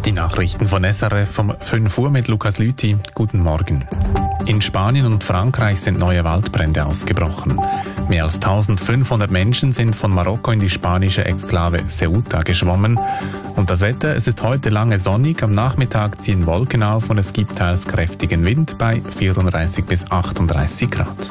Die Nachrichten von SRF um 5 Uhr mit Lukas Lüthi. Guten Morgen. In Spanien und Frankreich sind neue Waldbrände ausgebrochen. Mehr als 1500 Menschen sind von Marokko in die spanische Exklave Ceuta geschwommen. Und das Wetter, es ist heute lange sonnig, am Nachmittag ziehen Wolken auf und es gibt teils kräftigen Wind bei 34 bis 38 Grad.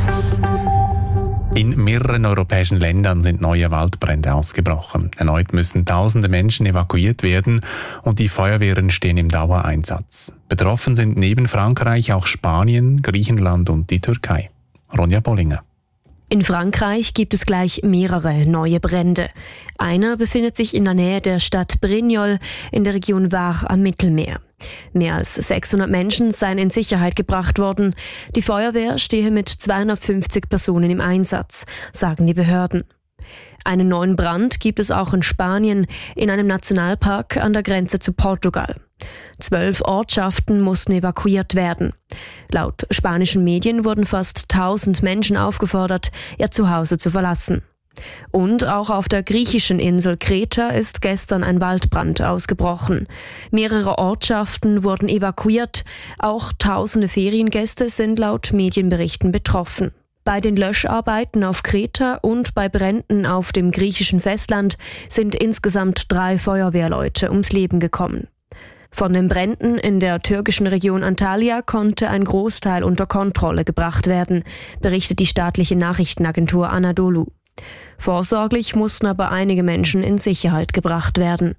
In mehreren europäischen Ländern sind neue Waldbrände ausgebrochen. Erneut müssen tausende Menschen evakuiert werden und die Feuerwehren stehen im Dauereinsatz. Betroffen sind neben Frankreich auch Spanien, Griechenland und die Türkei. Ronja Bollinger. In Frankreich gibt es gleich mehrere neue Brände. Einer befindet sich in der Nähe der Stadt Brignoles in der Region Var am Mittelmeer. Mehr als 600 Menschen seien in Sicherheit gebracht worden. Die Feuerwehr stehe mit 250 Personen im Einsatz, sagen die Behörden. Einen neuen Brand gibt es auch in Spanien, in einem Nationalpark an der Grenze zu Portugal. 12 Ortschaften mussten evakuiert werden. Laut spanischen Medien wurden fast 1000 Menschen aufgefordert, ihr Zuhause zu verlassen. Und auch auf der griechischen Insel Kreta ist gestern ein Waldbrand ausgebrochen. Mehrere Ortschaften wurden evakuiert. Auch tausende Feriengäste sind laut Medienberichten betroffen. Bei den Löscharbeiten auf Kreta und bei Bränden auf dem griechischen Festland sind insgesamt 3 Feuerwehrleute ums Leben gekommen. Von den Bränden in der türkischen Region Antalya konnte ein Großteil unter Kontrolle gebracht werden, berichtet die staatliche Nachrichtenagentur Anadolu. Vorsorglich mussten aber einige Menschen in Sicherheit gebracht werden.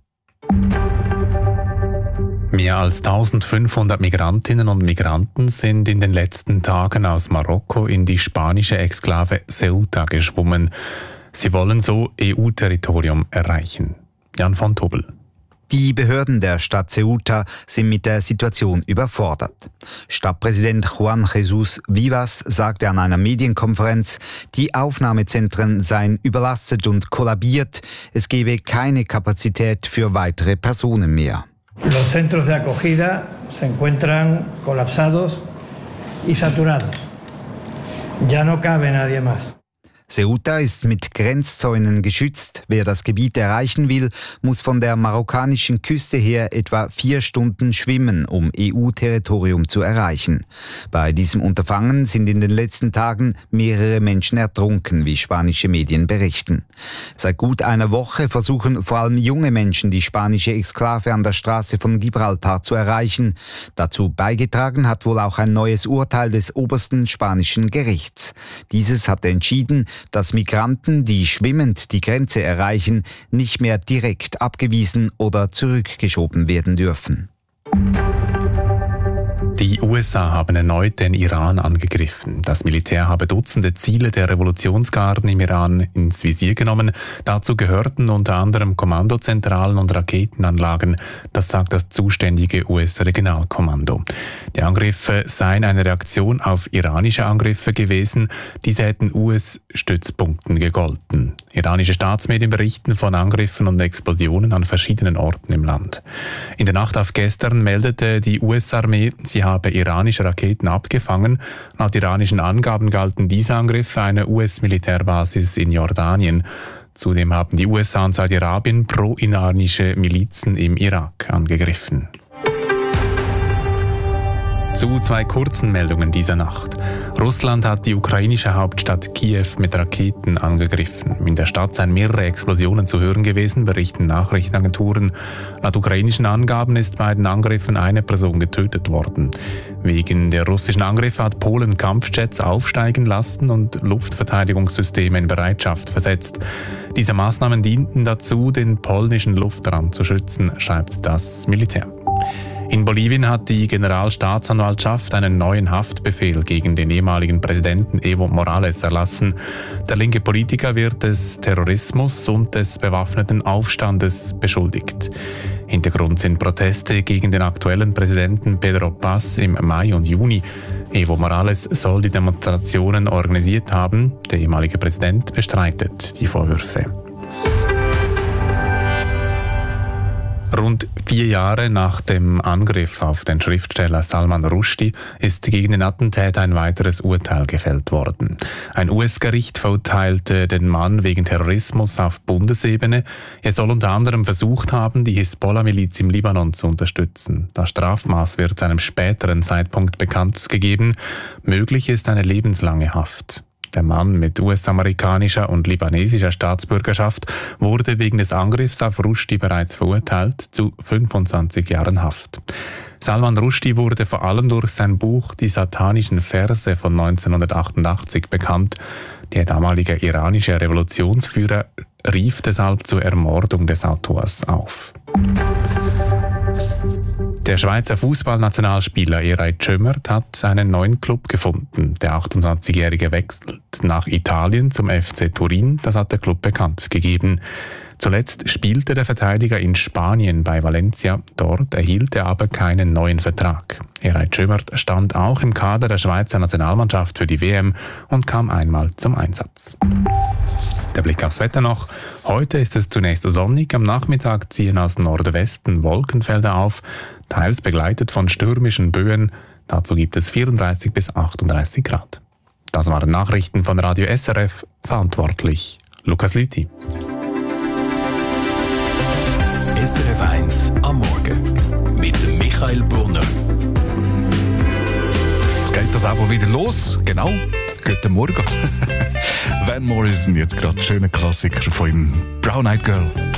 Mehr als 1500 Migrantinnen und Migranten sind in den letzten Tagen aus Marokko in die spanische Exklave Ceuta geschwommen. Sie wollen so EU-Territorium erreichen. Jan von Tobel. Die Behörden der Stadt Ceuta sind mit der Situation überfordert. Stadtpräsident Juan Jesús Vivas sagte an einer Medienkonferenz, die Aufnahmezentren seien überlastet und kollabiert. Es gebe keine Kapazität für weitere Personen mehr. Los centros de acogida se encuentran colapsados y saturados. Ya no cabe nadie más. Ceuta ist mit Grenzzäunen geschützt. Wer das Gebiet erreichen will, muss von der marokkanischen Küste her etwa 4 Stunden schwimmen, um EU-Territorium zu erreichen. Bei diesem Unterfangen sind in den letzten Tagen mehrere Menschen ertrunken, wie spanische Medien berichten. Seit gut einer Woche versuchen vor allem junge Menschen, die spanische Exklave an der Straße von Gibraltar zu erreichen. Dazu beigetragen hat wohl auch ein neues Urteil des obersten spanischen Gerichts. Dieses hat entschieden, dass Migranten, die schwimmend die Grenze erreichen, nicht mehr direkt abgewiesen oder zurückgeschoben werden dürfen. Die USA haben erneut den Iran angegriffen. Das Militär habe Dutzende Ziele der Revolutionsgarden im Iran ins Visier genommen. Dazu gehörten unter anderem Kommandozentralen und Raketenanlagen. Das sagt das zuständige US-Regionalkommando. Die Angriffe seien eine Reaktion auf iranische Angriffe gewesen. Diese hätten US-Stützpunkten gegolten. Iranische Staatsmedien berichten von Angriffen und Explosionen an verschiedenen Orten im Land. In der Nacht auf gestern meldete die US-Armee, sie habe iranische Raketen abgefangen. Laut iranischen Angaben galten diese Angriffe einer US-Militärbasis in Jordanien. Zudem haben die USA und Saudi-Arabien pro-iranische Milizen im Irak angegriffen. Zu 2 kurzen Meldungen dieser Nacht. Russland hat die ukrainische Hauptstadt Kiew mit Raketen angegriffen. In der Stadt seien mehrere Explosionen zu hören gewesen, berichten Nachrichtenagenturen. Laut ukrainischen Angaben ist bei den Angriffen eine Person getötet worden. Wegen der russischen Angriffe hat Polen Kampfjets aufsteigen lassen und Luftverteidigungssysteme in Bereitschaft versetzt. Diese Maßnahmen dienten dazu, den polnischen Luftraum zu schützen, schreibt das Militär. In Bolivien hat die Generalstaatsanwaltschaft einen neuen Haftbefehl gegen den ehemaligen Präsidenten Evo Morales erlassen. Der linke Politiker wird des Terrorismus und des bewaffneten Aufstandes beschuldigt. Hintergrund sind Proteste gegen den aktuellen Präsidenten Pedro Paz im Mai und Juni. Evo Morales soll die Demonstrationen organisiert haben. Der ehemalige Präsident bestreitet die Vorwürfe. Rund 4 Jahre nach dem Angriff auf den Schriftsteller Salman Rushdie ist gegen den Attentäter ein weiteres Urteil gefällt worden. Ein US-Gericht verurteilte den Mann wegen Terrorismus auf Bundesebene. Er soll unter anderem versucht haben, die Hisbollah-Miliz im Libanon zu unterstützen. Das Strafmaß wird zu einem späteren Zeitpunkt bekannt gegeben. Möglich ist eine lebenslange Haft. Der Mann mit US-amerikanischer und libanesischer Staatsbürgerschaft wurde wegen des Angriffs auf Rushdie bereits verurteilt zu 25 Jahren Haft. Salman Rushdie wurde vor allem durch sein Buch Die satanischen Verse von 1988 bekannt. Der damalige iranische Revolutionsführer rief deshalb zur Ermordung des Autors auf. Der Schweizer Fußballnationalspieler Eray Cömert hat einen neuen Club gefunden. Der 28-Jährige wechselt nach Italien zum FC Turin, das hat der Club bekannt gegeben. Zuletzt spielte der Verteidiger in Spanien bei Valencia, dort erhielt er aber keinen neuen Vertrag. Eray Cömert stand auch im Kader der Schweizer Nationalmannschaft für die WM und kam einmal zum Einsatz. Der Blick aufs Wetter noch. Heute ist es zunächst sonnig, am Nachmittag ziehen aus Nordwesten Wolkenfelder auf, teils begleitet von stürmischen Böen. Dazu gibt es 34 bis 38 Grad. Das waren Nachrichten von Radio SRF, verantwortlich Lukas Lüthi. SRF 1 am Morgen mit dem Michael Brunner. Jetzt geht das aber wieder los. Genau. Guten Morgen. Van Morrison, jetzt gerade schöner Klassiker von ihm, Brown Eyed Girl.